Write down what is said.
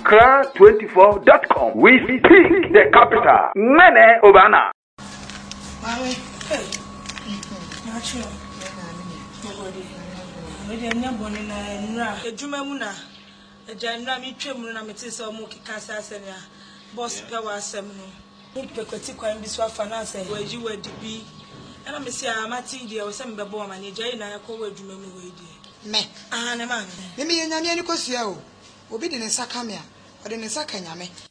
Accra24.com. We speak the capital. Mene Obana. Boss power seminal. Pekoti kwam bi so finance waji wadi bi ana me sia amati dia o se me bebo manager na yakọ wadwuma mu wedi me na ma me nyame ani kosua o obi de ne saka me a o de ne saka nyame